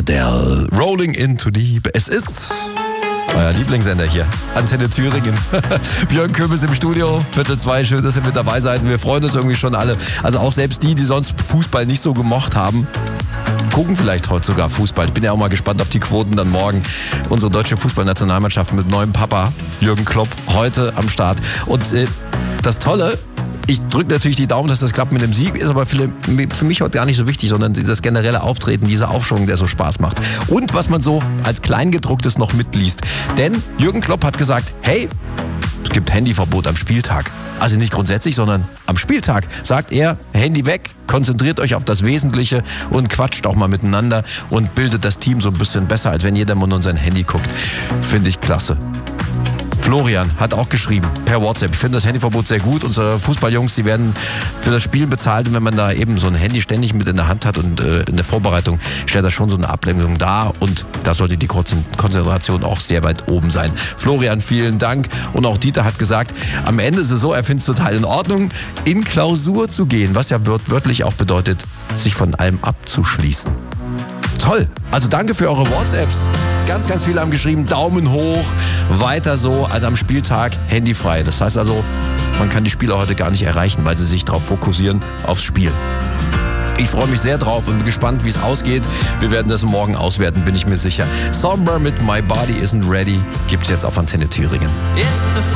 der Rolling into Deep. Es ist euer Lieblingssender hier, Antenne Thüringen. Björn Köbis im Studio, 1:45, schön, dass ihr mit dabei seid. Wir freuen uns irgendwie schon alle. Also auch selbst die sonst Fußball nicht so gemocht haben, gucken vielleicht heute sogar Fußball. Ich bin ja auch mal gespannt auf die Quoten dann morgen. Unsere deutsche Fußballnationalmannschaft mit neuem Papa, Jürgen Klopp, heute am Start. Und das Tolle, ich drücke natürlich die Daumen, dass das klappt mit dem Sieg, ist aber für mich heute gar nicht so wichtig, sondern das generelle Auftreten, dieser Aufschwung, der so Spaß macht. Und was man so als Kleingedrucktes noch mitliest. Denn Jürgen Klopp hat gesagt, hey, es gibt Handyverbot am Spieltag. Also nicht grundsätzlich, sondern am Spieltag sagt er, Handy weg, konzentriert euch auf das Wesentliche und quatscht auch mal miteinander und bildet das Team so ein bisschen besser, als wenn jeder mal nur sein Handy guckt. Finde ich klasse. Florian hat auch geschrieben, per WhatsApp. Ich finde das Handyverbot sehr gut. Unsere Fußballjungs, die werden für das Spiel bezahlt. Und wenn man da eben so ein Handy ständig mit in der Hand hat und in der Vorbereitung, stellt das schon so eine Ablenkung dar. Und da sollte die Konzentration auch sehr weit oben sein. Florian, vielen Dank. Und auch Dieter hat gesagt, am Ende ist es so, er findet es total in Ordnung, in Klausur zu gehen. Was ja wörtlich auch bedeutet, sich von allem abzuschließen. Toll. Also danke für eure WhatsApps. Ganz, ganz viele haben geschrieben, Daumen hoch, weiter so, als am Spieltag handyfrei. Das heißt also, man kann die Spieler heute gar nicht erreichen, weil sie sich darauf fokussieren, aufs Spiel. Ich freue mich sehr drauf und bin gespannt, wie es ausgeht. Wir werden das morgen auswerten, bin ich mir sicher. Somber mit My Body Isn't Ready gibt's jetzt auf Antenne Thüringen.